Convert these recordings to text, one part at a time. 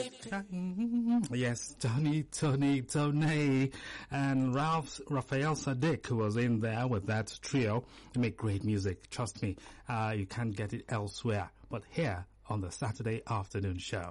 Yes, Tony, and Raphael Saadiq, who was in there with that trio. They make great music. Trust me, you can't get it elsewhere but here on the Saturday afternoon show.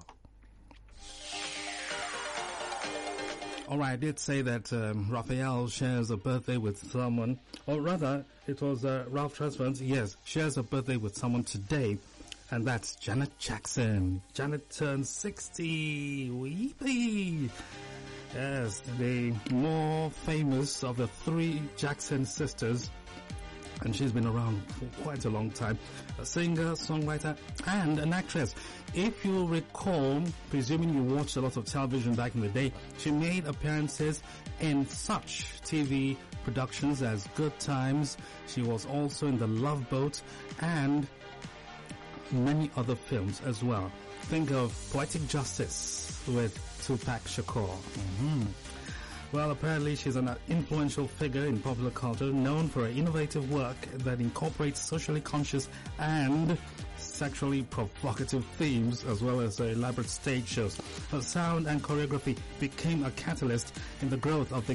Alright, I did say that Raphael shares a birthday with someone, or rather, it was Ralph Tresvant, yes, shares a birthday with someone today, and that's Janet Jackson. Janet turned 60. Weepy. Yes, the more famous of the three Jackson sisters, and she's been around for quite a long time. A singer, songwriter, and an actress. If you recall, presuming you watched a lot of television back in the day, she made appearances in such TV productions as Good Times. She was also in The Love Boat and many other films as well. Think of Poetic Justice with Tupac Shakur. Well, apparently she's an influential figure in popular culture, known for her innovative work that incorporates socially conscious and sexually provocative themes, as well as elaborate stage shows. Her sound and choreography became a catalyst in the growth of the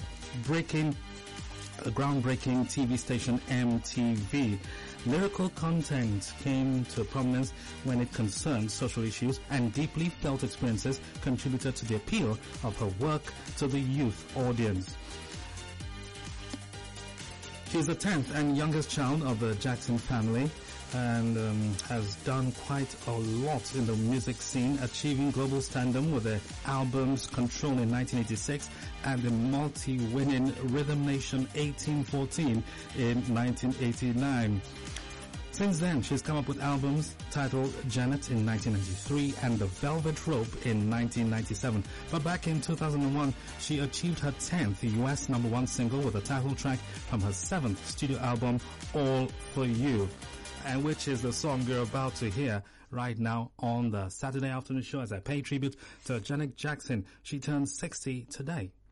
groundbreaking TV station MTV. Lyrical content came to prominence when it concerned social issues, and deeply felt experiences contributed to the appeal of her work to the youth audience. She's the 10th and youngest child of the Jackson family, and has done quite a lot in the music scene, achieving global stardom with the albums Control in 1986 and the multi-winning Rhythm Nation 1814 in 1989. Since then, she's come up with albums titled Janet in 1993 and The Velvet Rope in 1997. But back in 2001, she achieved her 10th US #1 single with a title track from her 7th studio album, All For You, and which is the song you're about to hear right now on the Saturday afternoon show as I pay tribute to Janet Jackson. She turns 60 today.